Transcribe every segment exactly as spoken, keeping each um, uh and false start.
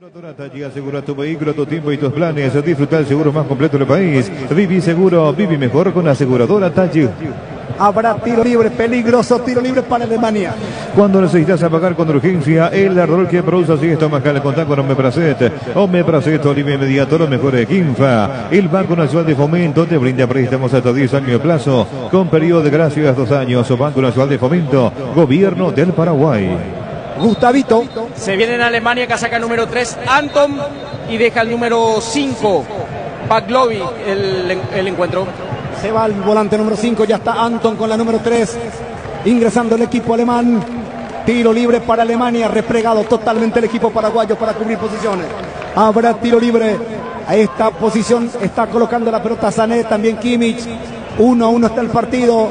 Allí asegura tu vehículo, tu tiempo y tus planes. Disfruta el seguro más completo del país. Viví seguro, viví mejor con aseguradora Taggi. Habrá tiro libre, peligroso tiro libre para Alemania. Cuando necesitas apagar con urgencia, el ardor que produce así estomacal, contá con Omeprazet. Omeprazet, alivio inmediato, lo mejor de Kinfa. El Banco Nacional de Fomento te brinda préstamos hasta diez años de plazo, con periodo de gracia dos años. Banco Nacional de Fomento, Gobierno del Paraguay. Gustavito. Se viene en Alemania, casaca número tres, Anton, y deja el número cinco, Pavlovic, el, el encuentro. Se va el volante número cinco, ya está Anton con la número tres, ingresando el equipo alemán. Tiro libre para Alemania, replegado totalmente el equipo paraguayo para cubrir posiciones. Habrá tiro libre. A esta posición está colocando la pelota Sané, también Kimmich. uno a uno está el partido.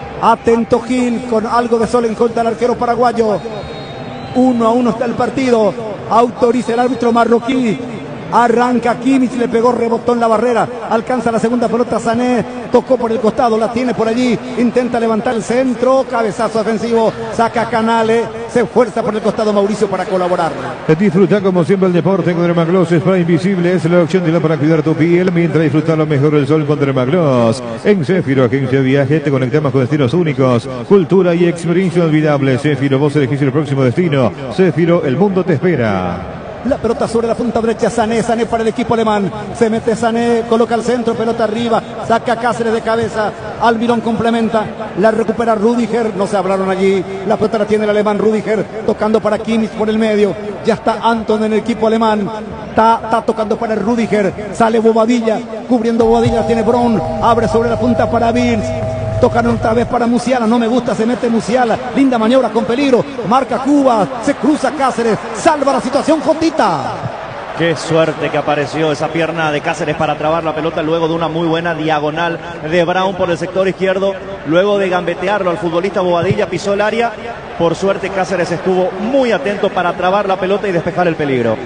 Atento Gil con algo de sol en contra del arquero paraguayo. uno a uno está el partido. Autoriza el árbitro marroquí. Arranca Kimmich, le pegó, rebotó en la barrera. Alcanza la segunda pelota Sané. Tocó por el costado, la tiene por allí. Intenta levantar el centro. Cabezazo ofensivo. Saca Canale. Se esfuerza por el costado Mauricio para colaborar. Disfruta como siempre el deporte con Dermagloss Spray Invisible. Es la opción de la para cuidar tu piel mientras disfrutar lo mejor del sol con Dermagloss. En Céfiro, agencia de viaje, te conectamos con destinos únicos, cultura y experiencia inolvidable. Céfiro, vos elegís el próximo destino. Céfiro, el mundo te espera. La pelota sobre la punta derecha, Sané, Sané para el equipo alemán. Se mete Sané, coloca el centro, pelota arriba, saca Cáceres de cabeza. Almirón complementa, la recupera Rüdiger, no se hablaron allí. La pelota la tiene el alemán Rüdiger, tocando para Kimmich por el medio. Ya está Anton en el equipo alemán. Está, está tocando para el Rüdiger, sale Bobadilla, cubriendo Bobadilla, tiene Braun, abre sobre la punta para Wirtz. Tocan otra vez para Musiala, no me gusta, se mete Musiala, linda maniobra con peligro, marca Cuba, se cruza Cáceres, salva la situación Jotita. Qué suerte que apareció esa pierna de Cáceres para trabar la pelota luego de una muy buena diagonal de Braun por el sector izquierdo, luego de gambetearlo al futbolista Bobadilla, pisó el área. Por suerte Cáceres estuvo muy atento para trabar la pelota y despejar el peligro.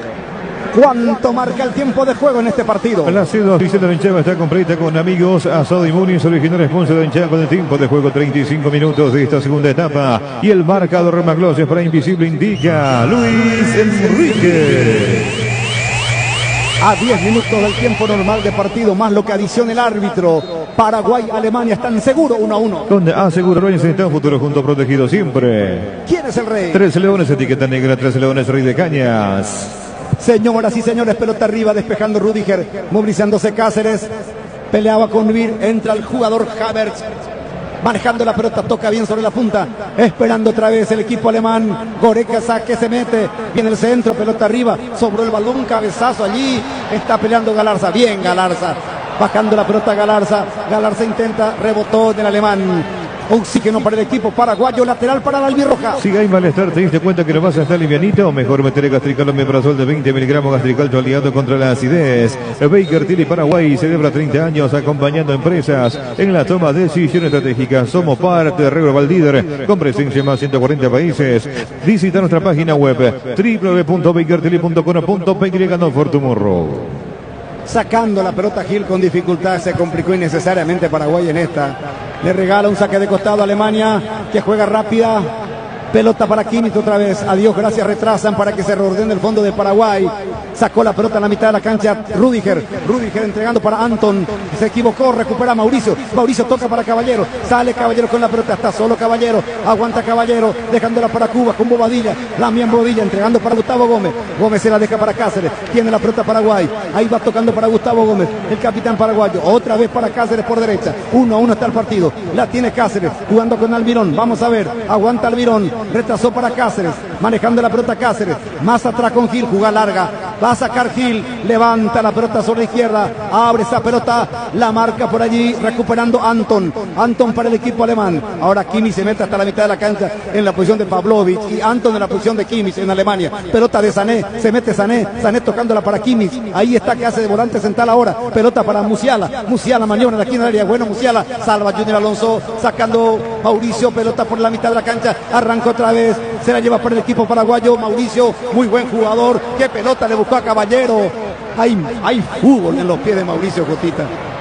¿Cuánto marca el tiempo de juego en este partido? La ciudad oficial de Bencheva está completa con amigos. Asado y Muniz, original sponsor de Bencheva, con el tiempo de juego treinta y cinco minutos de esta segunda etapa. Y el marcador Dermagloss para Invisible indica Luis Enrique. A diez minutos del tiempo normal de partido, más lo que adiciona el árbitro. Paraguay, Alemania están seguros uno a uno. Donde asegura Reyes está un futuro junto protegido siempre. ¿Quién es el rey? Tres leones, etiqueta negra, tres leones, rey de cañas. Señoras y señores, pelota arriba, despejando Rüdiger, movilizándose Cáceres, peleaba con Vir, entra el jugador Havertz, manejando la pelota, toca bien sobre la punta, esperando otra vez el equipo alemán. Goretzka saque, se mete, viene el centro, pelota arriba, sobró el balón, cabezazo allí, está peleando Galarza, bien Galarza, bajando la pelota Galarza, Galarza intenta, rebotó del alemán. Oxígeno para el equipo paraguayo, lateral para la albirroja. Si hay malestar, te diste cuenta que no vas a estar livianito, o mejor meter el gastrical omeprazol de veinte miligramos gastrical aliado contra la acidez. Baker Tilly Paraguay celebra treinta años acompañando a empresas en la toma de decisiones estratégicas. Somos parte de Reglobal Líder con presencia en más de ciento cuarenta países. Visita nuestra página web w w w punto baker tilly punto com punto p y no for tomorrow. Sacando la pelota Gil con dificultad, se complicó innecesariamente Paraguay en esta. Le regala un saque de costado a Alemania, que juega rápida. Pelota para Kimmich otra vez. Adiós, gracias, retrasan para que se reordene el fondo de Paraguay. Sacó la pelota a la mitad de la cancha Rüdiger. Rüdiger entregando para Anton. Se equivocó, recupera Mauricio. Mauricio toca para Caballero. Sale Caballero con la pelota. Está solo Caballero. Aguanta Caballero. Dejándola para Cuba con Bobadilla. Damián Bobadilla entregando para Gustavo Gómez. Gómez se la deja para Cáceres. Tiene la pelota Paraguay. Ahí va tocando para Gustavo Gómez. El capitán paraguayo. Otra vez para Cáceres por derecha. Uno a uno está el partido. La tiene Cáceres. Jugando con Almirón. Vamos a ver. Aguanta Almirón. Retrasó para Cáceres, manejando la pelota Cáceres, más atrás con Gil, jugada larga, va a sacar Gil, levanta la pelota sobre la izquierda, abre esa pelota, la marca por allí, recuperando Anton, Anton para el equipo alemán. Ahora Kimmich se mete hasta la mitad de la cancha en la posición de Pavlovic y Anton en la posición de Kimmich en Alemania. Pelota de Sané, se mete Sané, Sané tocándola para Kimmich, ahí está que hace de volante central ahora, pelota para Musiala, Musiala maniobra de aquí en el área, bueno Musiala, salva Junior Alonso, sacando Mauricio, pelota por la mitad de la cancha, arrancó otra vez, se la lleva para el equipo paraguayo. Mauricio, muy buen jugador, qué pelota le buscó a Caballero. Hay, hay fútbol en los pies de Mauricio Jotita.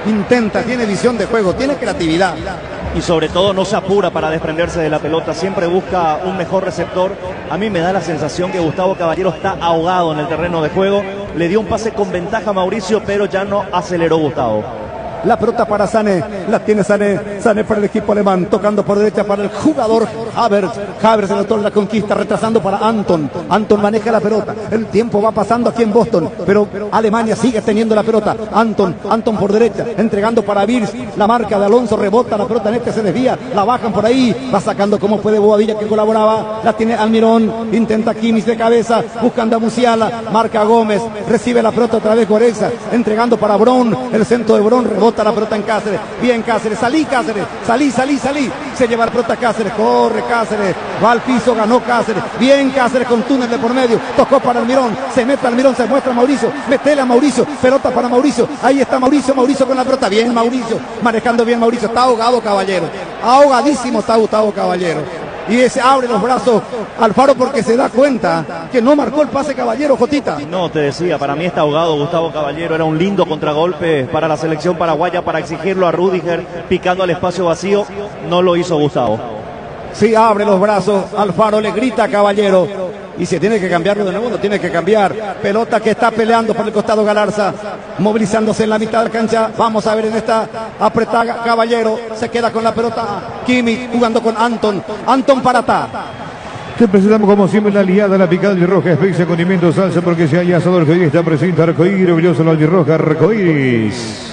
intenta, tiene visión de juego, tiene creatividad. Y sobre todo no se apura para desprenderse de la pelota, siempre busca un mejor receptor. A mí me da la sensación que Gustavo Caballero está ahogado en el terreno de juego. Le dio un pase con ventaja a Mauricio, pero ya no aceleró Gustavo. La pelota para Sané, la tiene Sané, Sané para el equipo alemán, tocando por derecha para el jugador Havertz. Havertz en el autor de la conquista, retrasando para Anton. Anton maneja la pelota, el tiempo va pasando aquí en Boston, pero Alemania sigue teniendo la pelota. Anton, Anton por derecha, entregando para Wirtz, la marca de Alonso, rebota la pelota en este, se desvía, la bajan por ahí, va sacando como puede Bobadilla que colaboraba, la tiene Almirón, intenta Kimmich de cabeza, buscando a Musiala, marca Gómez, recibe la pelota otra vez Goretzka, entregando para Brown, el centro de Brown, rebota la pelota en Cáceres, bien Cáceres, salí Cáceres, salí, salí, salí, se lleva la pelota Cáceres, corre Cáceres, va al piso, ganó Cáceres, bien Cáceres con túnel de por medio, tocó para Almirón, se mete Almirón, se muestra Mauricio, metele a Mauricio, pelota para Mauricio, ahí está Mauricio, Mauricio con la pelota, bien Mauricio, manejando bien Mauricio, está ahogado Caballero, ahogadísimo está Gustavo Caballero. Y ese abre los brazos Alfaro porque se da cuenta que no marcó el pase Caballero, Jotita. No, te decía, para mí está ahogado Gustavo Caballero. Era un lindo contragolpe para la selección paraguaya para exigirlo a Rüdiger picando al espacio vacío. No lo hizo Gustavo. Sí, abre los brazos, Alfaro le grita a Caballero y se tiene que cambiarlo de nuevo, no tiene que cambiar. Pelota que está peleando por el costado Galarza, movilizándose en la mitad de la cancha. Vamos a ver en esta apretada Caballero, se queda con la pelota Kimmich jugando con Anton, Anton para Ta. Te presentamos como siempre la aliada, la picada albirroja, especia, condimento, salsa, porque si hay asador que hoy está presente arcoíris, orgulloso la albirroja, arcoíris.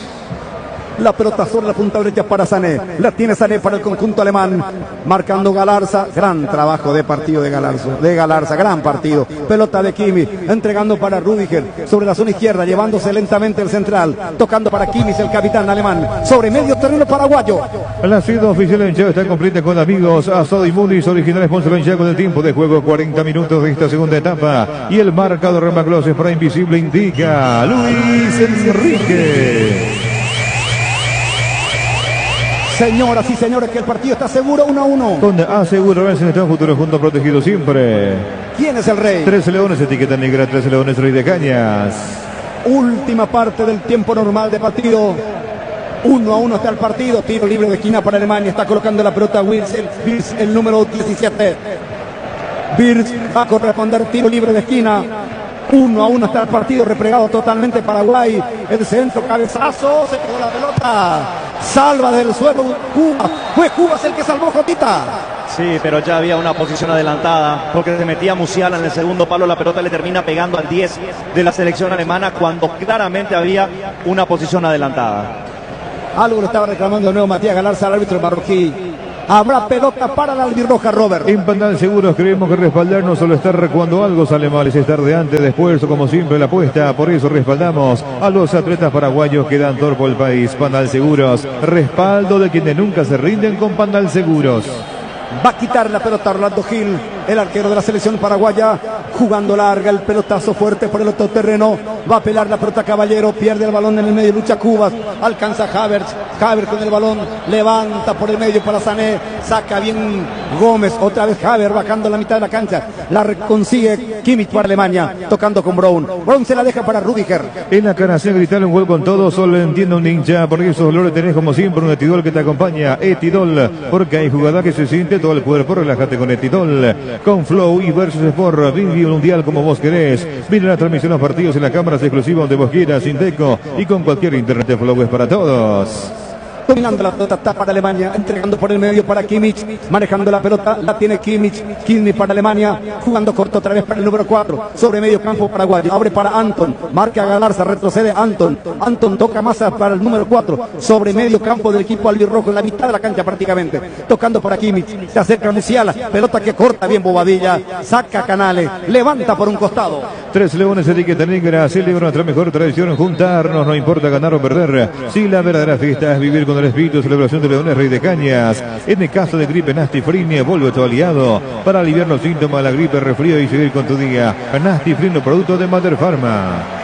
La pelota sobre la punta derecha para Sané. La tiene Sané para el conjunto alemán. Marcando Galarza. Gran trabajo de partido de Galarza. De Galarza. Gran partido. Pelota de Kimmich. Entregando para Rüdiger. Sobre la zona izquierda. Llevándose lentamente el central. Tocando para Kimmich, el capitán alemán. Sobre medio terreno paraguayo. La cita oficial en Chavo está completa con amigos. Asado y Mundis. Original sponsor en Chavo con el tiempo de juego. cuarenta minutos de esta segunda etapa. Y el marcador Remacloses para Invisible indica Luis Enrique. Señoras y señores, que el partido está seguro, uno a uno. Con Aseguro en el futuro junto protegido siempre. ¿Quién es el rey? Trece Leones, etiqueta negra, Trece Leones, Rey de Cañas. Última parte del tiempo normal de partido. Uno a uno está el partido. Tiro libre de esquina para Alemania. Está colocando la pelota Wirtz, el, Wirtz, el número diecisiete. Wirtz va a corresponder tiro libre de esquina. Uno a uno está el partido, replegado totalmente Paraguay. El centro, cabezazo, se quedó la pelota. Salva del suelo Cuba. Fue Cuba el que salvó, Jotita. Sí, pero ya había una posición adelantada porque se metía Musiala en el segundo palo. La pelota le termina pegando al diez de la selección alemana cuando claramente había una posición adelantada. Algo lo estaba reclamando de nuevo Matías Galarza, el árbitro marroquí. Habrá pelota para la albirroja, Robert. En Pandal Seguros creemos que respaldar no solo estar cuando algo sale mal, es estar de antes, de esfuerzo, como siempre la apuesta. Por eso respaldamos a los atletas paraguayos que dan torpo al país. Pandal Seguros, respaldo de quienes nunca se rinden con Pandal Seguros. Va a quitar la pelota Orlando Gil, el arquero de la selección paraguaya, jugando larga, el pelotazo fuerte por el otro terreno. Va a pelar la pelota Caballero, pierde el balón en el medio, lucha Cubas, alcanza Havertz, Havertz con el balón, levanta por el medio para Sané, saca bien Gómez, otra vez Havertz bajando la mitad de la cancha, la consigue Kimmich para Alemania, tocando con Brown, Brown se la deja para Rüdiger. En la canción gritar un gol con todo, solo entiendo un ninja, porque esos olores tenés como siempre un Etidol que te acompaña, Etidol, porque hay jugada que se siente todo el cuerpo, relájate con Etidol, con Flow y Versus Sport, vive un mundial como vos querés, mira la transmisión a los partidos en las cámaras exclusivas donde vos quieras, sin deco y con cualquier internet de Flow es para todos. Dominando la pelota, está para Alemania, entregando por el medio para Kimmich, manejando la pelota, la tiene Kimmich, Kimmich para Alemania, jugando corto otra vez para el número cuatro, sobre medio campo paraguayo, abre para Anton, marca Galarza, retrocede Anton, Anton toca más para el número cuatro, sobre medio campo del equipo albirrojo, en la mitad de la cancha prácticamente, tocando para Kimmich, se acerca Musiala, pelota que corta bien Bobadilla, saca Canales, levanta por un costado. Tres Leones, etiqueta negra, celebra nuestra mejor tradición, juntarnos, no importa ganar o perder, si la verdadera fiesta es vivir con el espíritu, celebración de Leones Rey de Cañas. En el caso de gripe Nastifrine, vuelve tu aliado para aliviar los síntomas de la gripe, resfrío y seguir con tu día. Nastifrine, producto de Mater Pharma.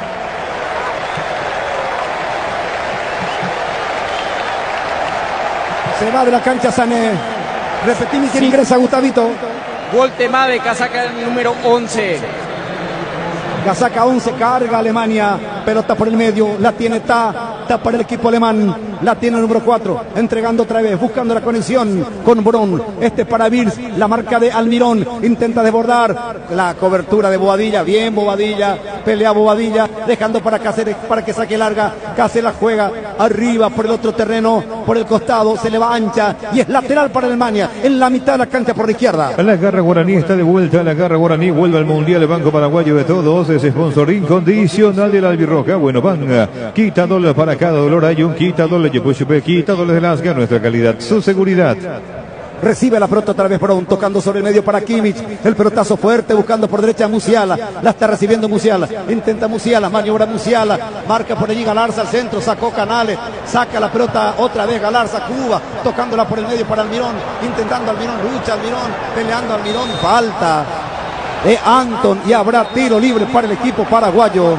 Se va de la cancha Sané. Repetimos quién ingresa, Gustavito. Woltemade, casaca número once. Casaca once, carga Alemania, pelota por el medio, la tiene Ta, está para el equipo alemán. La tiene el número cuatro, entregando otra vez, buscando la conexión con Braun. Este para Virs, la marca de Almirón. Intenta desbordar la cobertura de Bobadilla. Bien Bobadilla, pelea Bobadilla, dejando para Cáceres para que saque larga. Cáceres la juega arriba por el otro terreno, por el costado, se le va ancha y es lateral para Alemania, en la mitad de la cancha por la izquierda. La garra guaraní está de vuelta, la garra guaraní vuelve al Mundial, el Banco Paraguayo de Todos, es sponsor incondicional de la albirroja. Bueno, van, quitador para cada dolor, hay un quitador, quitador de Lasga, nuestra calidad, su seguridad. Recibe la pelota otra vez Braun, tocando sobre el medio para Kimmich. El pelotazo fuerte, buscando por derecha a Musiala. La está recibiendo Musiala. Intenta Musiala, maniobra Musiala. Marca por allí Galarza al centro, sacó Canales. Saca la pelota otra vez Galarza, Cuba. Tocándola por el medio para Almirón. Intentando Almirón, lucha Almirón. Peleando Almirón, falta de Anton. Y habrá tiro libre para el equipo paraguayo.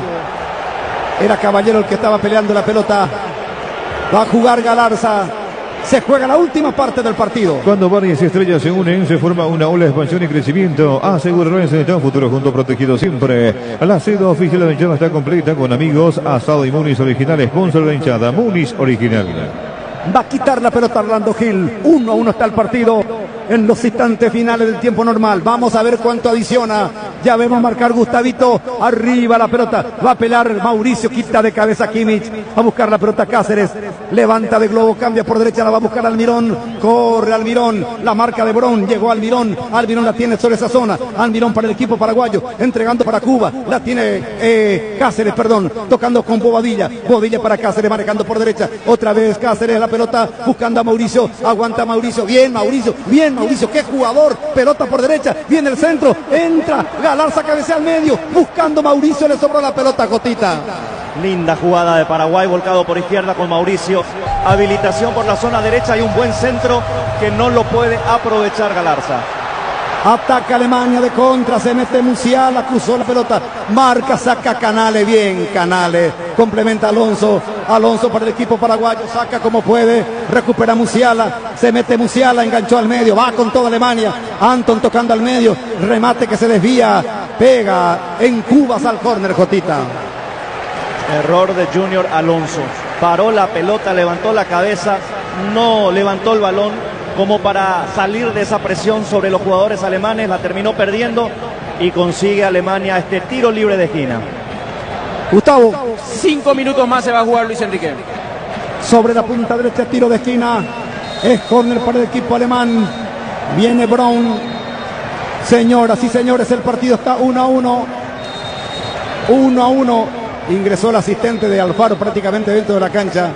Era Caballero el que estaba peleando la pelota. Va a jugar Galarza. Se juega la última parte del partido. Cuando varias estrellas se unen, se forma una ola de expansión y crecimiento. Asegurará un futuro junto protegido siempre. La seda oficial de la hinchada está completa con amigos, asado y Muniz original, sponsor de la hinchada, Muniz original. Va a quitar la pelota Orlando Gil. Uno a uno está el partido en los instantes finales del tiempo normal. Vamos a ver cuánto adiciona. Ya vemos marcar Gustavito. Arriba la pelota. Va a pelar Mauricio. Quita de cabeza Kimmich. Va a buscar la pelota Cáceres. Levanta de globo. Cambia por derecha. La va a buscar Almirón. Corre Almirón. La marca de Braun. Llegó Almirón. Almirón la tiene sobre esa zona. Almirón para el equipo paraguayo. Entregando para Cuba. La tiene eh, Cáceres, perdón. Tocando con Bobadilla. Bobadilla para Cáceres. Manejando por derecha. Otra vez Cáceres. La pelota buscando a Mauricio. Aguanta Mauricio. Bien Mauricio. Bien Mauricio. Qué jugador. Pelota por derecha. Viene el centro. Entra. Galarza cabecea al medio. Buscando Mauricio. Le sobró la pelota, Jotita. Linda jugada de Paraguay, volcado por izquierda con Mauricio. Habilitación por la zona derecha y un buen centro que no lo puede aprovechar Galarza. Ataca Alemania de contra, se mete Musiala, cruzó la pelota, marca, saca Canales, bien Canales, complementa Alonso, Alonso para el equipo paraguayo, saca como puede, recupera Musiala, se mete Musiala, enganchó al medio, va con toda Alemania, Anton tocando al medio, remate que se desvía, pega en Cubas al córner, Jotita. Error de Junior Alonso, paró la pelota, levantó la cabeza, no levantó el balón como para salir de esa presión sobre los jugadores alemanes, la terminó perdiendo y consigue Alemania este tiro libre de esquina. Gustavo. Cinco minutos más se va a jugar Luis Enrique. Sobre la punta derecha, tiro de esquina, es córner para el equipo alemán, viene Braun. Señoras y señores, el partido está uno a uno, uno a uno, ingresó el asistente de Alfaro prácticamente dentro de la cancha,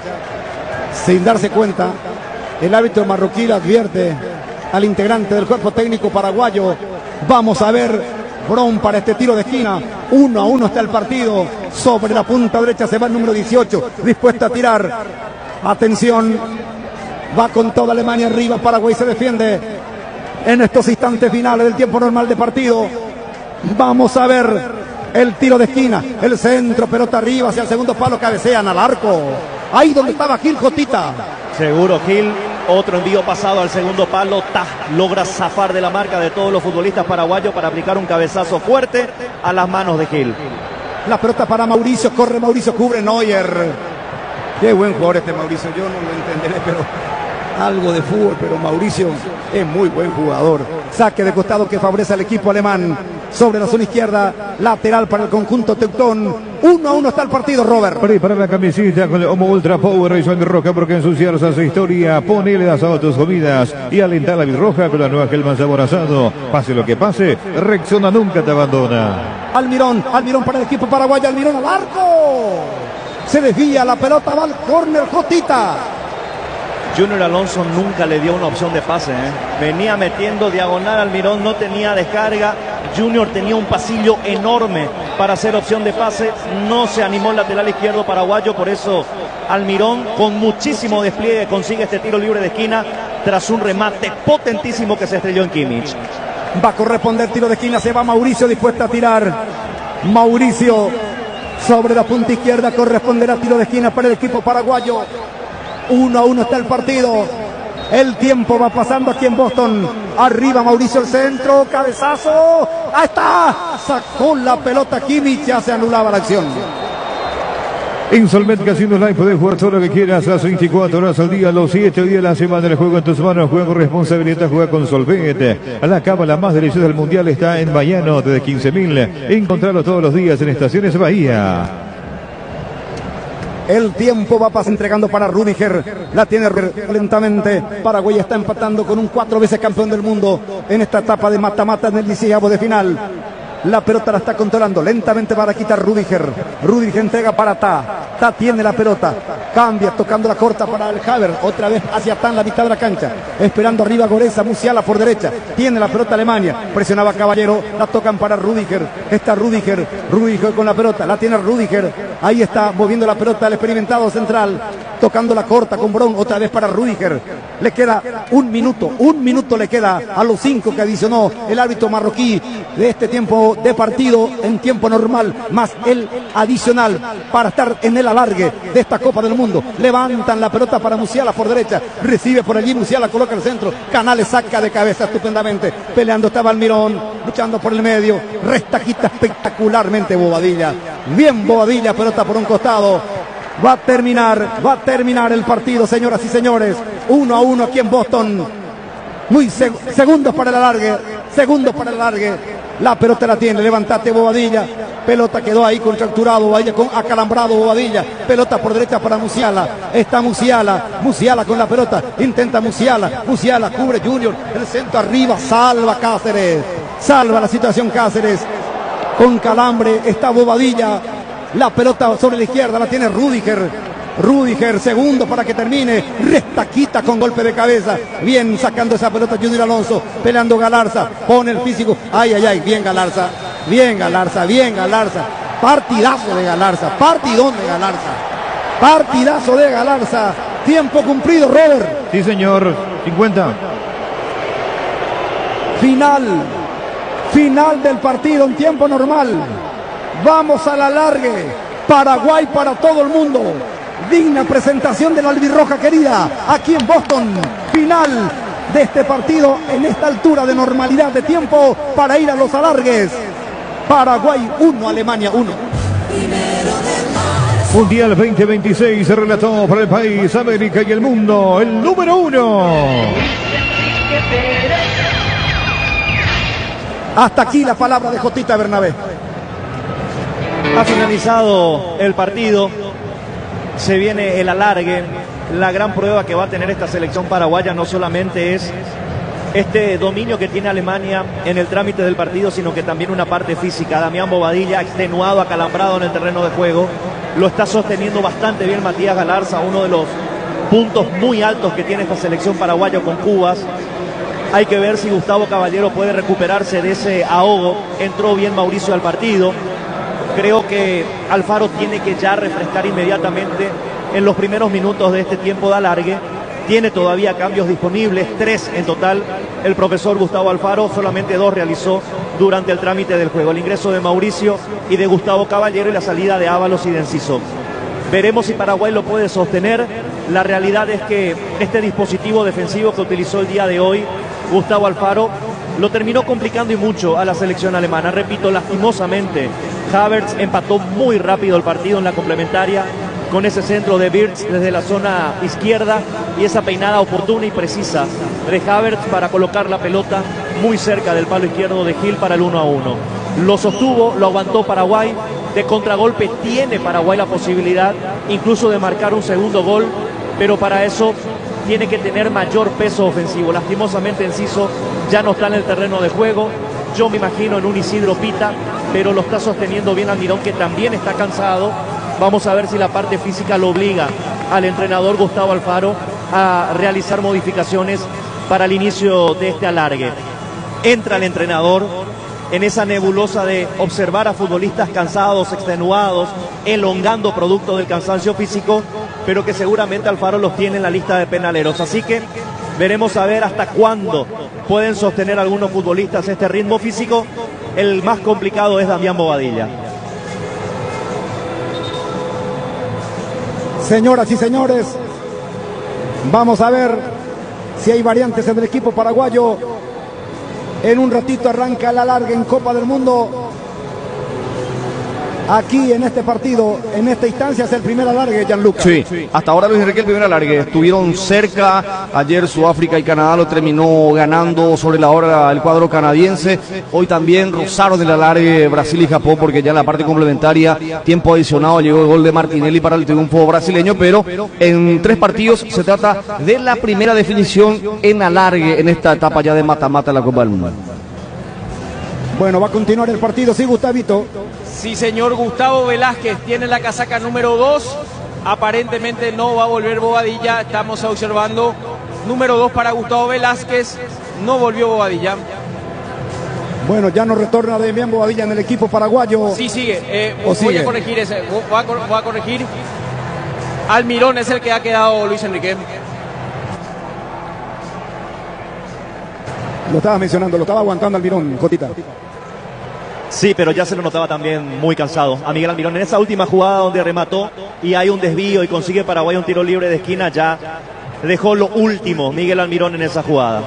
sin darse cuenta. El árbitro marroquí le advierte al integrante del cuerpo técnico paraguayo. Vamos a ver Braun para este tiro de esquina. Uno a uno está el partido. Sobre la punta derecha se va el número dieciocho. Dispuesto a tirar. Atención. Va con toda Alemania arriba. Paraguay se defiende en estos instantes finales del tiempo normal de partido. Vamos a ver el tiro de esquina. El centro, pelota arriba hacia el segundo palo. Cabecean al arco. Ahí donde estaba Gil, Jotita. Seguro Gil, otro envío pasado al segundo palo, ta, logra zafar de la marca de todos los futbolistas paraguayos para aplicar un cabezazo fuerte a las manos de Gil. La pelota para Mauricio, corre Mauricio, cubre Neuer. Qué buen jugador este Mauricio, yo no lo entenderé, pero algo de fútbol, pero Mauricio es muy buen jugador. Saque de costado que favorece al equipo alemán. Sobre la zona izquierda, lateral para el conjunto teutón. Uno a uno está el partido, Robert. Prepara la camiseta con el Homo Ultra Power y Suave Roja, porque ensuciarse hace historia. Ponele asado a tus comidas y alenta la Roja con la nueva Gelman sabor asado. Pase lo que pase, Rexona nunca te abandona. Almirón, Almirón para el equipo paraguayo, Almirón al arco. Se desvía la pelota, va al córner, Jotita. Junior Alonso nunca le dio una opción de pase, ¿eh? Venía metiendo diagonal, Almirón no tenía descarga. Junior tenía un pasillo enorme para hacer opción de pase. No se animó el lateral izquierdo paraguayo, por eso Almirón con muchísimo despliegue consigue este tiro libre de esquina tras un remate potentísimo que se estrelló en Kimmich. Va a corresponder tiro de esquina, se va Mauricio dispuesto a tirar. Mauricio sobre la punta izquierda, corresponderá tiro de esquina para el equipo paraguayo. Uno a uno está el partido. El tiempo va pasando aquí en Boston. Arriba Mauricio, el centro, cabezazo. Ahí está. Sacó la pelota Kimmich, ya se anulaba la acción. En Solmed Casino Live podés jugar todo lo que quieras las veinticuatro horas al día, los siete días de la semana. El juego en tus manos, juega con responsabilidad, juega con Solmed. La cámara más deliciosa del mundial está en Bahiano, desde quince mil. Encontrarlo todos los días en Estaciones Bahía. El tiempo va pasando, entregando para Rudiger. La tiene lentamente. Paraguay está empatando con un cuatro veces campeón del mundo en esta etapa de mata-mata en el dieciséisavo de final. La pelota la está controlando lentamente para quitar Rudiger. Rudiger entrega para Ta. Ta tiene la pelota. Cambia, tocando la corta para el Haver. Otra vez hacia Ta en la mitad de la cancha. Esperando arriba Goreza, Musiala por derecha. Tiene la pelota Alemania. Presionaba Caballero. La tocan para Rudiger. Está Rudiger. Rudiger con la pelota. La tiene Rudiger. Ahí está moviendo la pelota el experimentado central. Tocando la corta con Bron. Otra vez para Rudiger. Le queda un minuto. Un minuto le queda a los cinco que adicionó el árbitro marroquí de este tiempo de partido en tiempo normal, más el adicional para estar en el alargue de esta Copa del Mundo. Levantan la pelota para Musiala por derecha, recibe por allí, Musiala coloca el centro, Canales saca de cabeza estupendamente, peleando estaba Almirón, luchando por el medio, restajita espectacularmente Bobadilla, bien Bobadilla, pelota por un costado. Va a terminar, va a terminar el partido, señoras y señores, uno a uno aquí en Boston. Muy seg segundos para el alargue, segundos para el alargue. La pelota la tiene, levantate Bobadilla. Pelota quedó ahí contracturado, Bobadilla con acalambrado Bobadilla. Pelota por derecha para Musiala. Está Musiala, Musiala con la pelota. Intenta Musiala, Musiala cubre Junior. El centro arriba, salva Cáceres. Salva la situación Cáceres. Con calambre está Bobadilla. La pelota sobre la izquierda la tiene Rudiger. Rudiger, segundo para que termine. Restaquita con golpe de cabeza. Bien sacando esa pelota Junior Alonso. Peleando Galarza. Pone el físico. Ay, ay, ay. Bien Galarza. Bien Galarza. Bien Galarza. Partidazo de Galarza. Partidón de Galarza. Partidazo de Galarza. Tiempo cumplido, Robert. Sí, señor. cincuenta. Final. Final del partido en tiempo normal. Vamos a la largue. Paraguay para todo el mundo. Digna presentación de la albirroja querida aquí en Boston. Final de este partido en esta altura de normalidad de tiempo para ir a los alargues. Paraguay uno, Alemania uno. Mundial veinte veintiséis se relató para el país, América y el mundo. El número uno. Hasta aquí la palabra de Jotita Bernabé. Ha finalizado el partido. Se viene el alargue. La gran prueba que va a tener esta selección paraguaya no solamente es este dominio que tiene Alemania en el trámite del partido, sino que también una parte física. Damián Bobadilla, extenuado, acalambrado en el terreno de juego. Lo está sosteniendo bastante bien Matías Galarza, uno de los puntos muy altos que tiene esta selección paraguaya con Cubas. Hay que ver si Gustavo Caballero puede recuperarse de ese ahogo. Entró bien Mauricio al partido. Creo que Alfaro tiene que ya refrescar inmediatamente en los primeros minutos de este tiempo de alargue. Tiene todavía cambios disponibles, tres en total. El profesor Gustavo Alfaro solamente dos realizó durante el trámite del juego. El ingreso de Mauricio y de Gustavo Caballero y la salida de Ábalos y de Enciso. Veremos si Paraguay lo puede sostener. La realidad es que este dispositivo defensivo que utilizó el día de hoy Gustavo Alfaro lo terminó complicando y mucho a la selección alemana. Repito, lastimosamente, Havertz empató muy rápido el partido en la complementaria con ese centro de Wirtz desde la zona izquierda y esa peinada oportuna y precisa de Havertz para colocar la pelota muy cerca del palo izquierdo de Gil para el uno a uno. Lo sostuvo, lo aguantó Paraguay. De contragolpe tiene Paraguay la posibilidad incluso de marcar un segundo gol, pero para eso tiene que tener mayor peso ofensivo. Lastimosamente Enciso ya no está en el terreno de juego. Yo me imagino en un Isidro Pita, pero lo está sosteniendo bien Almirón, que también está cansado. Vamos a ver si la parte física lo obliga al entrenador Gustavo Alfaro a realizar modificaciones para el inicio de este alargue. Entra el entrenador en esa nebulosa de observar a futbolistas cansados, extenuados, elongando producto del cansancio físico, pero que seguramente Alfaro los tiene en la lista de penaleros. Así que veremos a ver hasta cuándo pueden sostener algunos futbolistas este ritmo físico. El más complicado es Damián Bobadilla. Señoras y señores, vamos a ver si hay variantes en el equipo paraguayo. En un ratito arranca la larga en Copa del Mundo. aquí en este partido, en esta instancia, es el primer alargue, Gianluca. Sí, hasta ahora Luis Enrique el primer alargue. Estuvieron cerca, ayer Sudáfrica y Canadá lo terminó ganando sobre la hora el cuadro canadiense. Hoy también rozaron el alargue Brasil y Japón, porque ya en la parte complementaria, tiempo adicionado, llegó el gol de Martinelli para el triunfo brasileño, pero en tres partidos se trata de la primera definición en alargue en esta etapa ya de mata-mata de la Copa del Mundo. Bueno, va a continuar el partido, sí, Gustavito. Sí, señor. Gustavo Velázquez tiene la casaca número dos. Aparentemente no va a volver Bobadilla. Estamos observando número dos para Gustavo Velázquez. No volvió Bobadilla. Bueno, ya no retorna de bien Bobadilla en el equipo paraguayo. Sí, sigue. Eh, ¿O voy sigue? a corregir ese. Voy a, cor- voy a corregir. Almirón es el que ha quedado Luis Enrique. Lo estaba mencionando, lo estaba aguantando Almirón, Jotita. Sí, pero ya se lo notaba también muy cansado a Miguel Almirón. En esa última jugada donde remató y hay un desvío y consigue Paraguay un tiro libre de esquina, ya dejó lo último Miguel Almirón en esa jugada.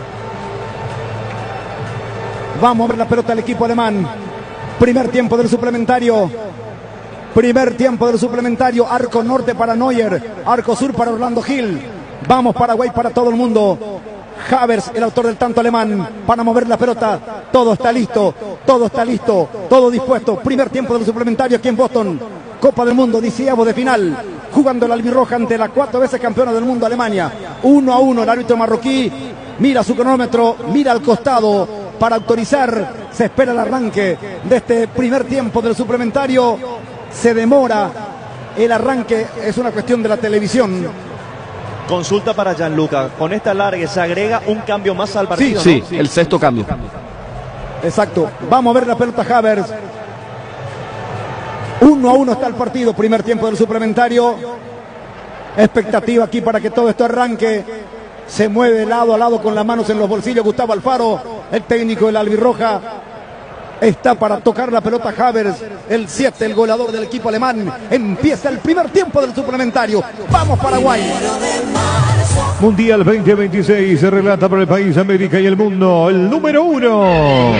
Vamos a ver la pelota del equipo alemán. Primer tiempo del suplementario. Primer tiempo del suplementario. Arco norte para Neuer. Arco sur para Orlando Gil. Vamos Paraguay para todo el mundo. Havertz, el autor del tanto alemán, para mover la pelota. Todo está listo, todo está listo, todo dispuesto. Primer tiempo del suplementario aquí en Boston. Copa del Mundo, dieciavo de final. Jugando la albirroja ante la cuatro veces campeona del mundo, Alemania. Uno a uno el árbitro marroquí. Mira su cronómetro, mira al costado para autorizar. Se espera el arranque de este primer tiempo del suplementario. Se demora el arranque, es una cuestión de la televisión. Consulta para Gianluca. Con esta larga se agrega un cambio más al partido. Sí, ¿no? sí, el sexto cambio. Exacto. Vamos a ver la pelota Havertz. Uno a uno está el partido. Primer tiempo del suplementario. Expectativa aquí para que todo esto arranque. Se mueve de lado a lado con las manos en los bolsillos Gustavo Alfaro, el técnico de la albirroja. Está para tocar la pelota Havertz, el siete, el goleador del equipo alemán. Empieza el primer tiempo del suplementario. Vamos Paraguay. Mundial veinte veintiséis se relata por el país, América y el mundo. El número uno.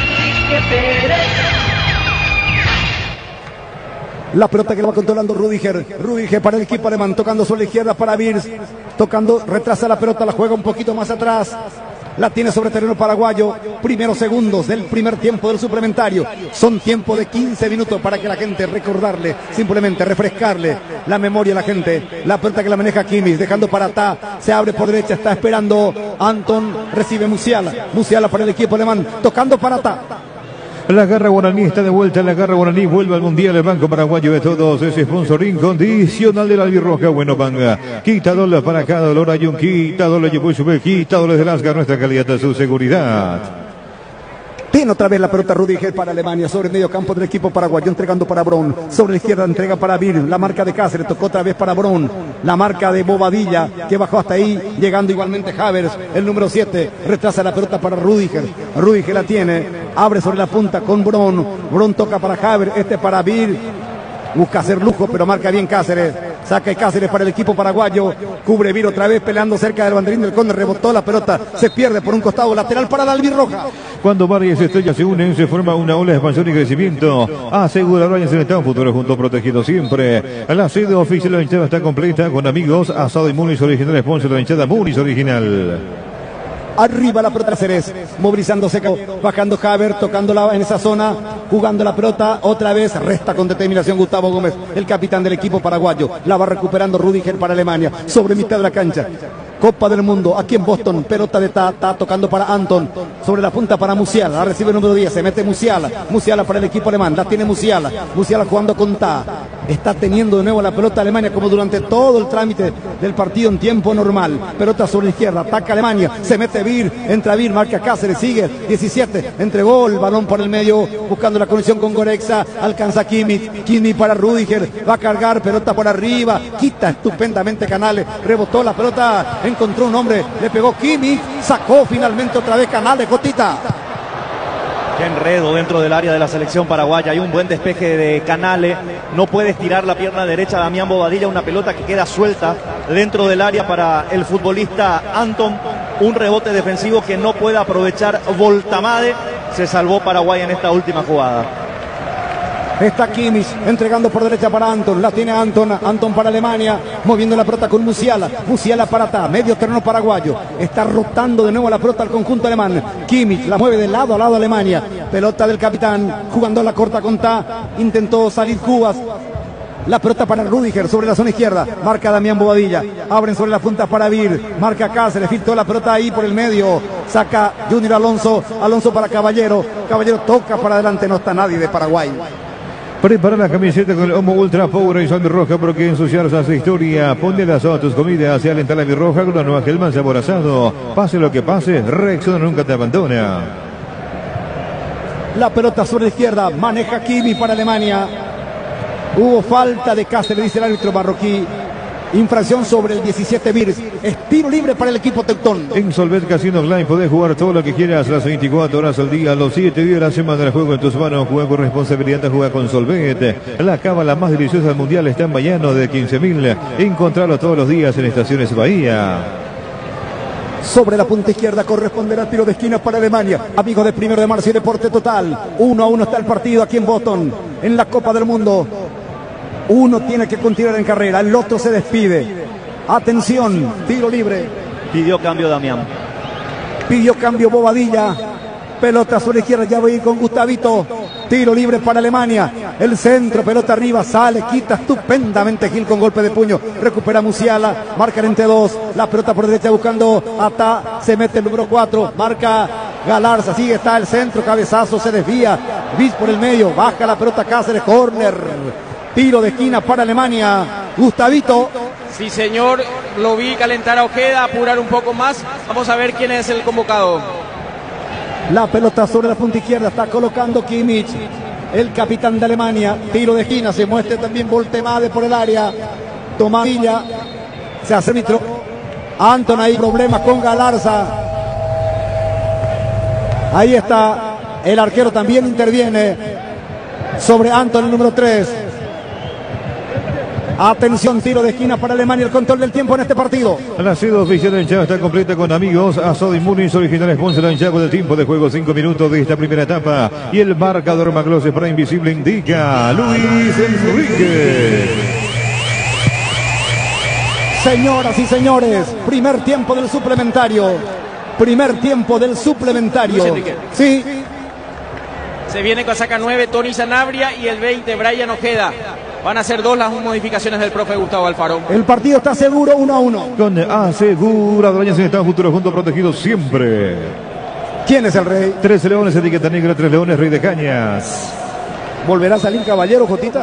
La pelota que la va controlando Rudiger. Rudiger para el equipo alemán, tocando sobre la izquierda para Wirtz. Tocando, retrasa la pelota, la juega un poquito más atrás. La tiene sobre terreno paraguayo. Primeros segundos del primer tiempo del suplementario. Son tiempo de quince minutos para que la gente recordarle, simplemente refrescarle la memoria a la gente. La pelota que la maneja Kimmich, dejando para Ta. Se abre por derecha, está esperando Anton. Recibe Musiala. Musiala para el equipo alemán, tocando para Ta. La garra guaraní está de vuelta, la garra guaraní vuelve al mundial, el Banco Paraguayo de Todos, es sponsor incondicional de la albirroja. Bueno, Panga, quita dólares para cada dolor, hay un quita dólares, yo puedo subir, quita dólares de Lasgar, nuestra calidad de su seguridad. Tiene otra vez la pelota Rudiger para Alemania, sobre el medio campo del equipo paraguayo, entregando para Brown. Sobre la izquierda entrega para Vir, la marca de Cáceres, tocó otra vez para Brown. La marca de Bobadilla, que bajó hasta ahí, llegando igualmente Havertz, el número siete. Retrasa la pelota para Rudiger. Rudiger la tiene, abre sobre la punta con Brown. Brown toca para Havertz, este para Vir. Busca hacer lujo, pero marca bien Cáceres. Saca Cáceres para el equipo paraguayo. Cubre Vir otra vez, peleando cerca del banderín del córner. Rebotó la pelota, se pierde por un costado lateral para la albirroja. Cuando varias estrellas se unen, se forma una ola de expansión y crecimiento. Asegura Ryan en un futuro junto protegido siempre. La sede oficial de la hinchada está completa con amigos, asado y Munis original, sponsor de la hinchada Munis original. Arriba la pelota Ceres, movilizándose, bajando Havertz, tocándola en esa zona, jugando la pelota, otra vez resta con determinación Gustavo Gómez, el capitán del equipo paraguayo. La va recuperando Rudiger para Alemania, sobre mitad de la cancha. Copa del Mundo, aquí en Boston, pelota de Ta, Ta tocando para Anton, sobre la punta para Musiala, la recibe el número diez, se mete Musiala, Musiala para el equipo alemán, la tiene Musiala, Musiala jugando con Ta, está teniendo de nuevo la pelota Alemania como durante todo el trámite del partido en tiempo normal, pelota sobre la izquierda, ataca Alemania, se mete Vir, entra Vir, marca Cáceres, sigue, diecisiete, entregó el balón por el medio, buscando la conexión con Goretzka, alcanza Kimmich, Kimmich para Rudiger, va a cargar, pelota por arriba, quita estupendamente Canales, rebotó la pelota, encontró un hombre, le pegó Kimmich, sacó finalmente otra vez Canales, Cotita. Qué enredo dentro del área de la selección paraguaya. Hay un buen despeje de Canales. No puede estirar la pierna derecha Damián Bobadilla. Una pelota que queda suelta dentro del área para el futbolista Anton. Un rebote defensivo que no puede aprovechar Voltamade. Se salvó Paraguay en esta última jugada. Está Kimmich entregando por derecha para Anton. La tiene Anton. Anton para Alemania. Moviendo la pelota con Musiala. Musiala para Ta. Medio terreno paraguayo. Está rotando de nuevo la pelota al conjunto alemán. Kimmich la mueve de lado a lado Alemania. Pelota del capitán. Jugando la corta con Ta. Intentó salir Cubas. La pelota para Rüdiger sobre la zona izquierda. Marca Damián Bobadilla. Abren sobre la punta para Vir. Marca Cáceres. Filtró la pelota ahí por el medio. Saca Junior Alonso. Alonso para Caballero. Caballero toca para adelante. No está nadie de Paraguay. Prepara la camiseta con el Homo Ultra Power y Sal Mi Roja porque ensuciarse hace historia. Ponle las a tus comidas y alenta la Mi Roja con la nueva Hellman sabor asado. Pase lo que pase, Rexona nunca te abandona. La pelota sobre la izquierda. Maneja Kimmich para Alemania. Hubo falta de Cáceres, dice el árbitro marroquí. Infracción sobre el diecisiete Virs. Es tiro libre para el equipo teutón. En Solvet Casino Online podés jugar todo lo que quieras las veinticuatro horas al día, los siete días de la semana. El juego en tus manos. Juega con responsabilidad, juega con Solvet. La cábala más deliciosa del mundial está en Bayano de quince mil. Encontralo todos los días en Estaciones Bahía. Sobre la punta izquierda corresponderá tiro de esquina para Alemania. Amigos de Primero de Marzo y Deporte Total. Uno a uno está el partido aquí en Boston, en la Copa del Mundo. Uno tiene que continuar en carrera, el otro se despide. Atención, tiro libre. Pidió cambio Damián. Pidió cambio Bobadilla. Pelota sobre la izquierda, ya voy a ir con Gustavito. Tiro libre para Alemania. El centro, pelota arriba, sale, quita estupendamente Gil con golpe de puño. Recupera Musiala, marca el entre dos. La pelota por derecha buscando a Ta. Se mete el número cuatro, marca Galarza. Sigue, está el centro, cabezazo, se desvía. Bis por el medio, baja la pelota Cáceres, córner. Tiro de esquina para Alemania. Gustavito. Sí, señor, lo vi calentar a Ojeda, apurar un poco más. Vamos a ver quién es el convocado. La pelota sobre la punta izquierda, está colocando Kimmich, el capitán de Alemania. Tiro de esquina, se muestra también Voltemade por el área. Tomás Villa, se hace mitro. Anton ahí, problemas con Galarza. Ahí está, el arquero también interviene sobre Anton, el número tres. Atención, tiro de esquina para Alemania, el control del tiempo en este partido. La sede oficial del Chaco está completa con amigos. Asado Inmunis, original sponsor del Chaco del tiempo de juego, cinco minutos de esta primera etapa. Y el marcador Maclose para Invisible indica Luis Enrique. Señoras y señores, primer tiempo del suplementario. Primer tiempo del suplementario. Luis Enrique. Sí. Se viene con saca nueve Tony Sanabria y el veinte Brian Ojeda. Van a ser dos las modificaciones del profe Gustavo Alfaro. El partido está seguro, uno a uno. Con Asegura, Doña en están futuro juntos protegidos siempre. ¿Quién es el rey? Tres leones, etiqueta negra, tres leones, rey de cañas. ¿Volverá a salir Caballero, Jotita?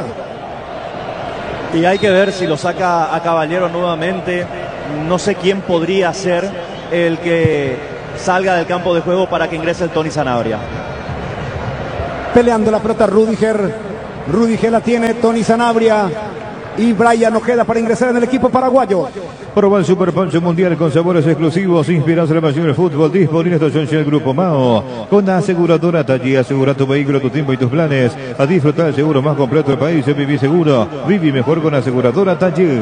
Y hay que ver si lo saca a Caballero nuevamente. No sé quién podría ser el que salga del campo de juego para que ingrese el Tony Sanabria. Peleando la pelota Rüdiger. Rüdiger la tiene, Tony Sanabria y Brian Ojeda para ingresar en el equipo paraguayo. Proba el Super Pancho Mundial con sabores exclusivos, inspirados en la pasión del fútbol. Disponible en estación del Grupo Mao. Con la aseguradora Talli, asegura tu vehículo, tu tiempo y tus planes. A disfrutar el seguro más completo del país. Viví seguro, viví mejor con la aseguradora Talli.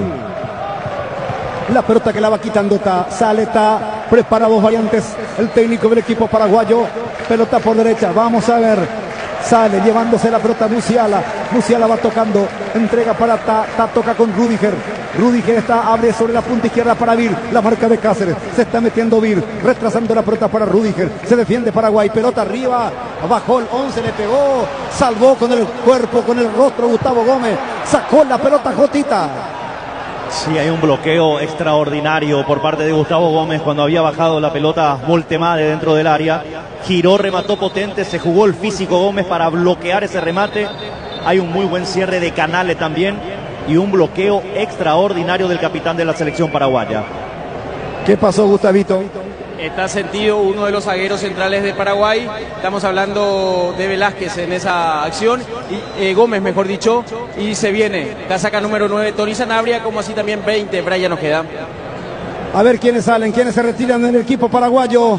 La pelota que la va quitando Ta, sale Ta, prepara dos variantes el técnico del equipo paraguayo. Pelota por derecha, vamos a ver. Sale llevándose la pelota Musiala. Musiala va tocando. Entrega para Ta. Ta toca con Rüdiger. Rüdiger está, abre sobre la punta izquierda para Vir. La marca de Cáceres. Se está metiendo Vir. Retrasando la pelota para Rüdiger. Se defiende Paraguay. Pelota arriba. Bajó el once. Le pegó. Salvó con el cuerpo, con el rostro Gustavo Gómez. Sacó la pelota Jotita. Sí, hay un bloqueo extraordinario por parte de Gustavo Gómez cuando había bajado la pelota Voltemade dentro del área. Giró, remató potente, se jugó el físico Gómez para bloquear ese remate. Hay un muy buen cierre de Canales también y un bloqueo extraordinario del capitán de la selección paraguaya. ¿Qué pasó, Gustavito? Está sentido uno de los zagueros centrales de Paraguay. Estamos hablando de Velázquez en esa acción. Y, eh, Gómez, mejor dicho. Y se viene. Casaca número nueve, Tony Sanabria, como así también veinte, Brian Ojeda. A ver quiénes salen, quiénes se retiran del equipo paraguayo.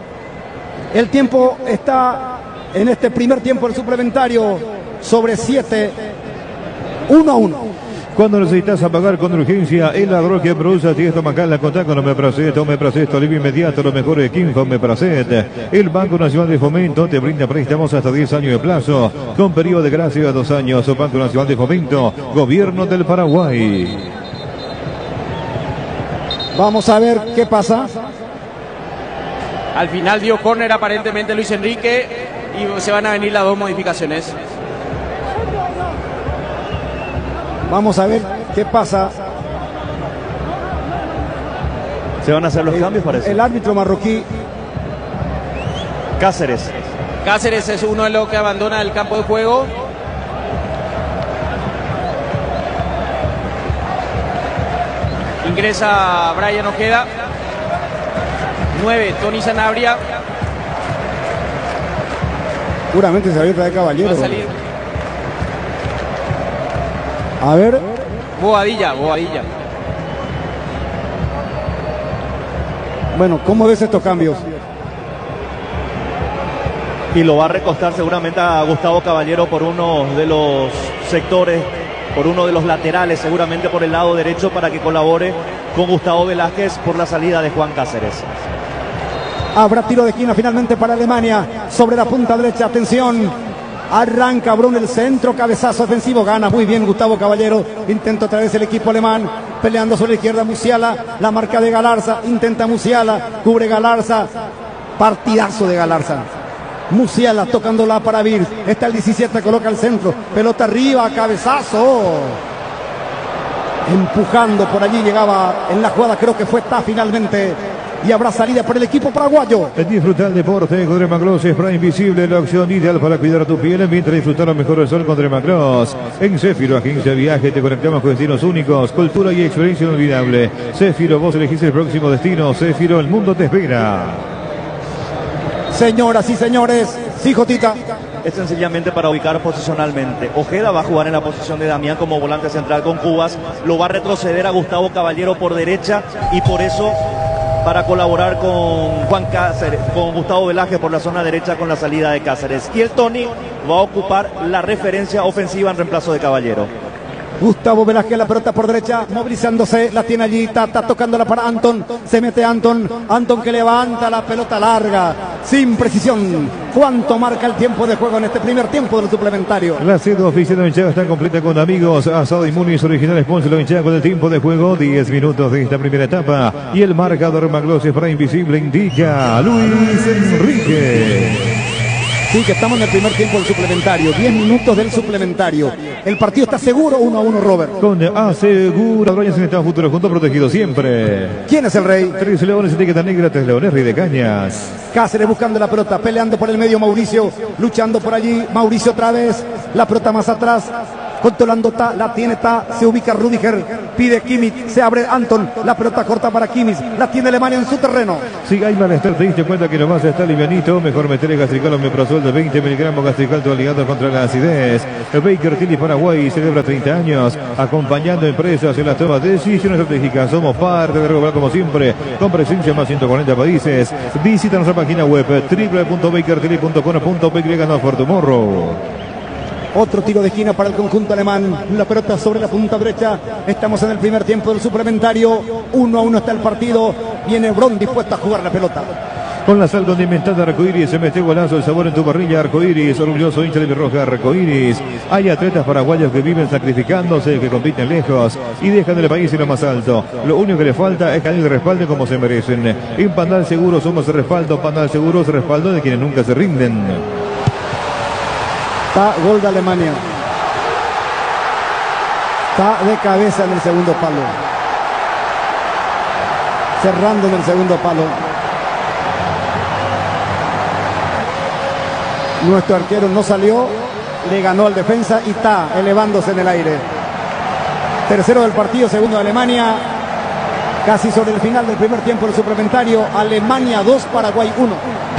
El tiempo está en este primer tiempo del suplementario sobre siete. uno a uno. Cuando necesitas apagar con urgencia el ladrón que produce si esto Macala, contá con Omeprazet, Omeprazet, alivio inmediato, lo mejor de Quinfa, Omeprazet. El Banco Nacional de Fomento te brinda préstamos hasta diez años de plazo, con periodo de gracia a dos años. Banco Nacional de Fomento, Gobierno del Paraguay. Vamos a ver qué pasa. Al final dio córner aparentemente Luis Enrique y se van a venir las dos modificaciones. Vamos a ver qué pasa. Se van a hacer los el, cambios, parece. El árbitro marroquí. Cáceres. Cáceres es uno de los que abandona el campo de juego. Ingresa Brian Ojeda. nueve, Tony Sanabria. Puramente se abrió otra vez Caballero. Va a salir A ver. Bobadilla, Bobadilla. Bueno, ¿cómo ves estos cambios? Y lo va a recostar seguramente a Gustavo Caballero por uno de los sectores, por uno de los laterales, seguramente por el lado derecho, para que colabore con Gustavo Velázquez por la salida de Juan Cáceres. Habrá tiro de esquina finalmente para Alemania. Sobre la punta derecha, atención. Arranca Brun el centro, cabezazo ofensivo, gana muy bien Gustavo Caballero. Intenta otra vez el equipo alemán, peleando sobre la izquierda Musiala, la marca de Galarza, intenta Musiala, cubre Galarza, partidazo de Galarza. Musiala tocándola para Vir, está el diecisiete, coloca el centro, pelota arriba, cabezazo. Empujando por allí, llegaba en la jugada, creo que fue Ta finalmente. Y habrá salida por el equipo paraguayo. Disfruta el deporte con Dermagloss, spray invisible, la opción ideal para cuidar tu piel mientras disfrutar lo mejor del sol con Dermagloss. En Céfiro, agencia de viaje, te conectamos con destinos únicos, cultura y experiencia inolvidable. Céfiro, vos elegís el próximo destino. Céfiro, el mundo te espera. Señoras y señores, sí, Jotita. Es sencillamente para ubicar posicionalmente. Ojeda va a jugar en la posición de Damián como volante central con Cubas. Lo va a retroceder a Gustavo Caballero por derecha y por eso para colaborar con Juan Cáceres, con Gustavo Velázquez por la zona derecha con la salida de Cáceres. Y el Tony va a ocupar la referencia ofensiva en reemplazo de Caballero. Gustavo Velázquez, la pelota por derecha, movilizándose, la tiene allí, está, está tocándola para Anton, se mete Anton, Anton que levanta la pelota larga, sin precisión. ¿Cuánto marca el tiempo de juego en este primer tiempo del suplementario? La sede oficial de Hinchada está completa con amigos, Asado y Muniz, original sponsor de Hinchada con el tiempo de juego, diez minutos de esta primera etapa, y el marcador Magloss para invisible indica Luis Enrique. Sí, que estamos en el primer tiempo del suplementario, diez minutos del suplementario. El partido está seguro, uno a uno, Robert. Con Asegura, Brian en Estado Futuro, junto protegido siempre. ¿Quién es el rey? Tres leones, etiqueta negra, tres leones, rey de cañas. Cáceres buscando la pelota, peleando por el medio Mauricio, luchando por allí, Mauricio otra vez, la pelota más atrás, controlando Ta, la tiene Ta, se ubica Rudiger, pide Kimmich, se abre Anton, la pelota corta para Kimmich, la tiene Alemania en su terreno. Si hay malestar, te diste cuenta que nomás está livianito, mejor meter el gastrical Omeprazol de veinte miligramos gastrical, tu aliado contra la acidez. Baker Tilly Paraguay celebra treinta años, acompañando empresas en la toma de decisiones estratégicas. Somos parte de Global como siempre, con presencia en más ciento cuarenta países. Visita nuestra página web doble u doble u doble u punto baker tilly punto com punto b y no for tomorrow. Otro tiro de esquina para el conjunto alemán. La pelota sobre la punta derecha. Estamos en el primer tiempo del suplementario. Uno a uno está el partido. Viene Bron dispuesto a jugar la pelota. Con la sal condimentada Arcoiris, se mete golazo el sabor en tu parrilla. Arcoiris, orgulloso hincha de mi roja Arcoiris. Hay atletas paraguayos que viven sacrificándose, que compiten lejos y dejan el país en lo más alto. Lo único que le falta es que alguien respalde como se merecen. En Pandal Seguro somos el respaldo. Pandal Seguro es el respaldo de quienes nunca se rinden. Está gol de Alemania. Está de cabeza en el segundo palo. Cerrando en el segundo palo. Nuestro arquero no salió, le ganó al defensa y está elevándose en el aire. Tercero del partido, segundo de Alemania. Casi sobre el final del primer tiempo del suplementario. Alemania dos, Paraguay uno.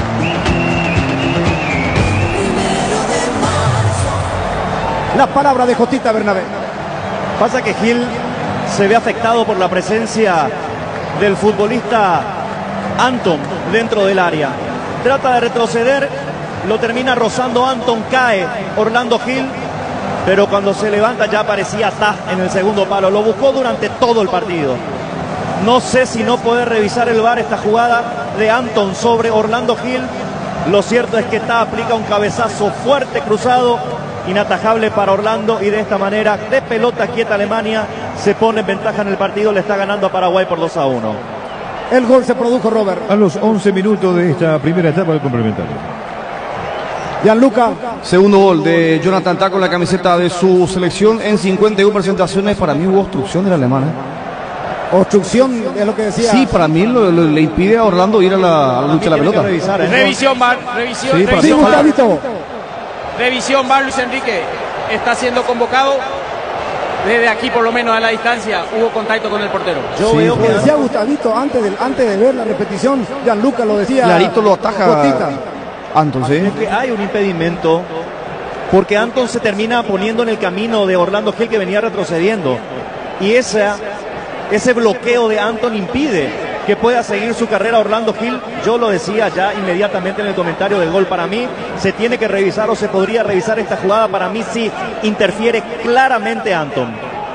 La palabra de Jotita Bernabé. Pasa que Gil se ve afectado por la presencia del futbolista Anton dentro del área. Trata de retroceder, lo termina rozando Anton, cae Orlando Gil pero cuando se levanta ya aparecía Taj en el segundo palo. Lo buscó durante todo el partido. No sé si no poder revisar el V A R esta jugada de Anton sobre Orlando Gil. Lo cierto es que Taj aplica un cabezazo fuerte cruzado, inatajable para Orlando, y de esta manera, de pelota quieta, Alemania se pone en ventaja en el partido, le está ganando a Paraguay por dos a uno. El gol se produjo, Robert, a los once minutos de esta primera etapa del complementario. Gianluca. Segundo gol de Jonathan Tah con la camiseta de su selección en cincuenta y una presentaciones. Para mí hubo obstrucción del alemán, ¿eh? Obstrucción es lo que decía. Sí, para mí lo, lo, le impide a Orlando ir a la, a la lucha de la pelota. Revisar, ¿eh? Revisión V A R, revisión, sí, revisión sí, V A R. Revisión V A R, Luis Enrique está siendo convocado. Desde aquí, por lo menos a la distancia, hubo contacto con el portero. Yo sí, veo que lo decía Gustavito antes de, antes de ver la repetición. Gianluca lo decía. Clarito lo ataja Cotita. Anton, sí. Es que hay un impedimento, porque Anton se termina poniendo en el camino de Orlando Gil, que venía retrocediendo. Y esa, ese bloqueo de Anton impide que pueda seguir su carrera Orlando Gil. Yo lo decía ya inmediatamente en el comentario del gol. Para mí se tiene que revisar, o se podría revisar esta jugada. Para mí sí interfiere claramente Anton.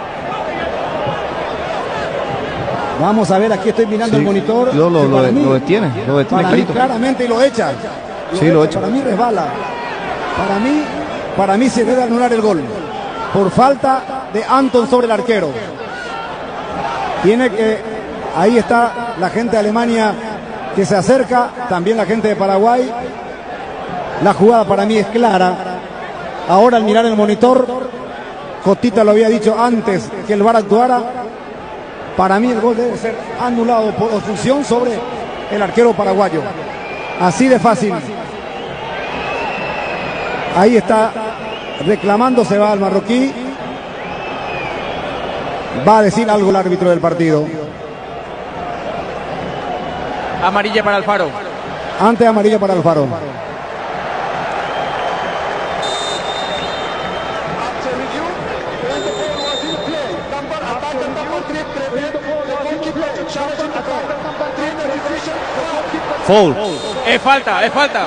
Vamos a ver, aquí estoy mirando sí, el monitor. Lo, lo, lo, mí, lo detiene, lo detiene para mí, claramente, y lo echa. Lo sí, echa, lo echa. Para mí resbala. Para mí, para mí se debe anular el gol. Por falta de Anton sobre el arquero. Tiene que... Ahí está la gente de Alemania que se acerca. También la gente de Paraguay. La jugada para mí es clara. Ahora al mirar el monitor, Cotita lo había dicho antes que el V A R actuara. Para mí el gol debe ser anulado por obstrucción sobre el arquero paraguayo. Así de fácil. Ahí está reclamando, se va al marroquí. Va a decir algo el árbitro del partido. Amarilla para Alfaro. Antes amarilla para Alfaro. Foul. Es falta, es falta.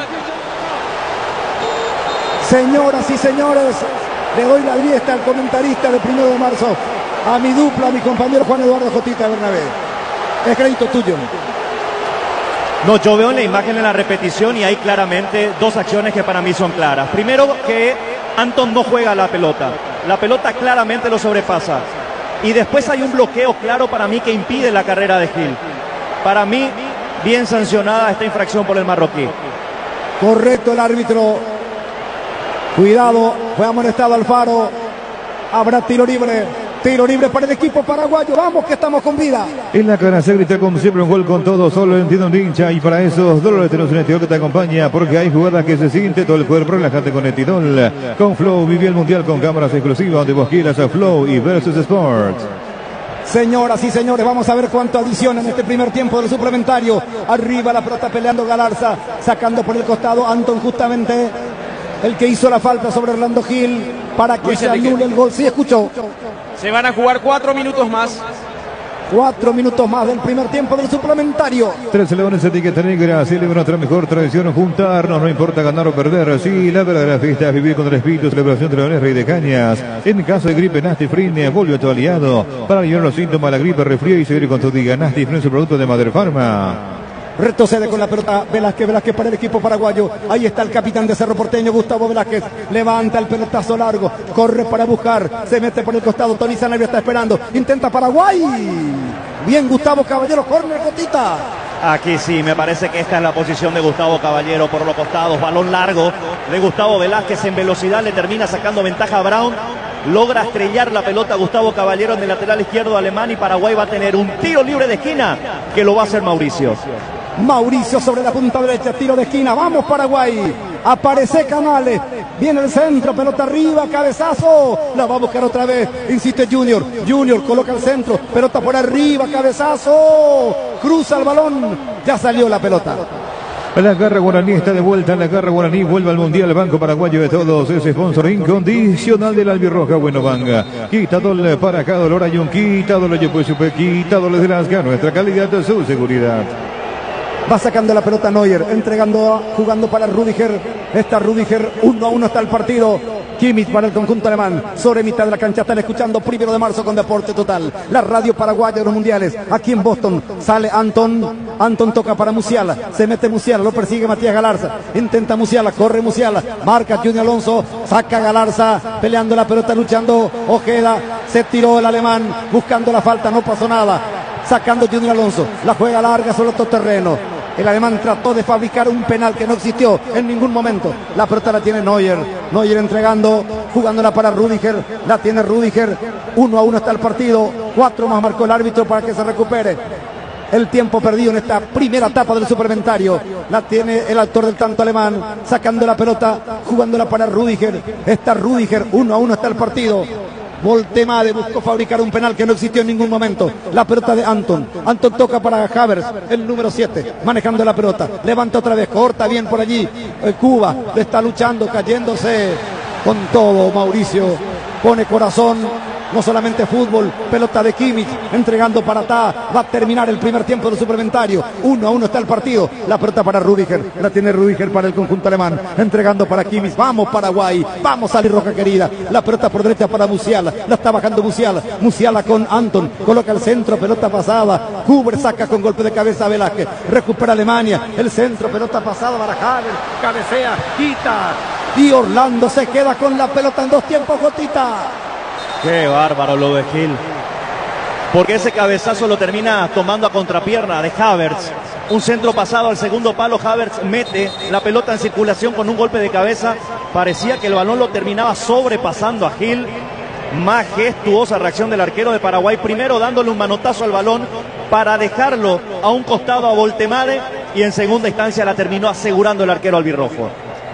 Señoras y señores, le doy la fiesta al comentarista de primero de marzo, a mi dupla, a mi compañero Juan Eduardo Cotita Bernabé. Es crédito tuyo. No, yo veo en la imagen, en la repetición, y hay claramente dos acciones que para mí son claras. Primero, que Anton no juega la pelota. La pelota claramente lo sobrepasa. Y después hay un bloqueo claro para mí que impide la carrera de Gil. Para mí, bien sancionada esta infracción por el marroquí. Correcto el árbitro. Cuidado, fue amonestado Alfaro. Habrá tiro libre. Tiro libre para el equipo paraguayo. Vamos que estamos con vida. En la cara se grita como siempre un gol con todo. Solo entiende un hincha. Y para esos dolores tenemos un Etidol que te acompaña. Porque hay jugadas que se siente todo el cuerpo. Relájate con Etidol. Con Flow vive el mundial con cámaras exclusivas. Donde vos quieras a Flow y Versus Sports. Señoras y señores, vamos a ver cuánto adiciona en este primer tiempo del suplementario. Arriba la pelota peleando Galarza. Sacando por el costado Anton, justamente el que hizo la falta sobre Orlando Gil. Para que se anule el gol. Sí, escuchó. Se van a jugar cuatro minutos más. Cuatro minutos más del primer tiempo del suplementario. Tres leones, etiqueta negra. Celebra nuestra mejor tradición, juntarnos. No importa ganar o perder. Sí, la verdadera fiesta es vivir con el espíritu. Celebración de leones Rey de Cañas. En caso de gripe, Nastifrin volvió a tu aliado. Para aliviar los síntomas de la gripe, resfrío y seguir con tu diga. Nastifrin es el producto de Madre Pharma. Retrocede con la pelota Velázquez, Velázquez para el equipo paraguayo. Ahí está el capitán de Cerro Porteño, Gustavo Velázquez. Levanta el pelotazo largo, corre para buscar, se mete por el costado. Tony Sanabria está esperando, intenta Paraguay. Bien Gustavo Caballero, córner, Cotita. Aquí sí, me parece que esta es la posición de Gustavo Caballero por los costados. Balón largo de Gustavo Velázquez en velocidad, le termina sacando ventaja a Brown. Logra estrellar la pelota Gustavo Caballero en el lateral izquierdo alemán, y Paraguay va a tener un tiro libre de esquina que lo va a hacer Mauricio. Mauricio sobre la punta derecha, tiro de esquina, vamos Paraguay. Aparece Canales, viene el centro, pelota arriba, cabezazo, la va a buscar otra vez, insiste Junior, Junior coloca el centro, pelota por arriba, cabezazo, cruza el balón, ya salió la pelota. La garra guaraní está de vuelta, la garra guaraní vuelve al mundial, Banco Paraguayo de Todos, es sponsor incondicional del albirroja Buenovanga. Quitadole para cada dolor hay un quitadole, yo pues supe, quitadole de las ganas, nuestra calidad, su seguridad. Va sacando la pelota Neuer, entregando, jugando para Rüdiger. Está Rüdiger, uno a uno está el partido. Kimmich para el conjunto alemán, sobre mitad de la cancha. Están escuchando Primero de Marzo con Deporte Total, la radio paraguaya de los mundiales. Aquí en Boston sale Anton, Anton toca para Musiala, se mete Musiala, lo persigue Matías Galarza, intenta Musiala, corre Musiala, marca Junior Alonso, saca Galarza, peleando la pelota, luchando Ojeda, se tiró el alemán, buscando la falta, no pasó nada, sacando Junior Alonso, la juega larga sobre otro terreno. El alemán trató de fabricar un penal que no existió en ningún momento. La pelota la tiene Neuer. Neuer entregando, jugándola para Rüdiger. La tiene Rüdiger. Uno a uno está el partido. Cuatro más marcó el árbitro para que se recupere el tiempo perdido en esta primera etapa del suplementario. La tiene el autor del tanto alemán, sacando la pelota, jugándola para Rüdiger. Está Rüdiger. Uno a uno está el partido. Voltemade buscó fabricar un penal que no existió en ningún momento. La pelota de Anton. Anton toca para Havertz, el número siete, manejando la pelota. Levanta otra vez, corta bien por allí. Eh, Cuba le está luchando, cayéndose con todo. Mauricio pone corazón. No solamente fútbol, pelota de Kimmich, entregando para Ta, va a terminar el primer tiempo del suplementario, uno a uno está el partido, la pelota para Rüdiger, la tiene Rüdiger para el conjunto alemán, entregando para Kimmich, vamos Paraguay, vamos Ali Roja querida, la pelota por derecha para Musiala, la está bajando Musiala, Musiala con Anton, coloca el centro, pelota pasada, Huber saca con golpe de cabeza a Velázquez, recupera Alemania, el centro, pelota pasada para Havertz, cabecea, quita, y Orlando se queda con la pelota en dos tiempos, Jotita. Qué bárbaro lo de Gil. Porque ese cabezazo lo termina tomando a contrapierna de Havertz. Un centro pasado al segundo palo, Havertz mete la pelota en circulación con un golpe de cabeza. Parecía que el balón lo terminaba sobrepasando a Gil. Majestuosa reacción del arquero de Paraguay. Primero dándole un manotazo al balón para dejarlo a un costado a Voltemade. Y en segunda instancia la terminó asegurando el arquero albirrojo.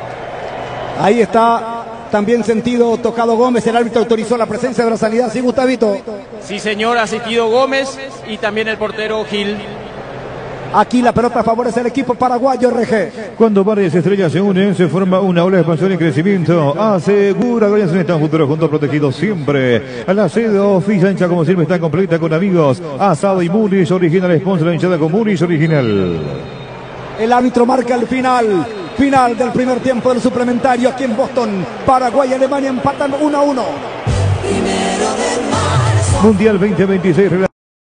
Ahí está. También sentido tocado Gómez, el árbitro autorizó la presencia de la sanidad, ¿sí, Gustavito? Sí, señor, asistido Gómez y también el portero Gil. Aquí la pelota favorece al equipo paraguayo, R G. Cuando varias estrellas se unen, se forma una ola de expansión y crecimiento. Asegura que están en futuro juntos, protegidos siempre. La sede oficial hincha como siempre está completa con amigos. Asado y Munich original, sponsor de la hinchada con Munich original. El árbitro marca el final. Final del primer tiempo del suplementario aquí en Boston. Paraguay y Alemania empatan uno a uno. Mundial veinte veintiséis.